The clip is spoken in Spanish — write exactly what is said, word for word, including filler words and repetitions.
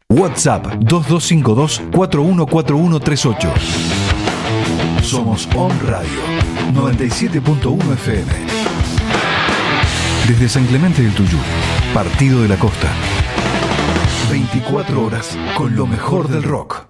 WhatsApp dos dos cinco dos, cuatro uno cuatro uno tres ocho. Somos On Radio noventa y siete punto uno F M. Desde San Clemente del Tuyú, Partido de la Costa. veinticuatro horas con lo mejor del rock.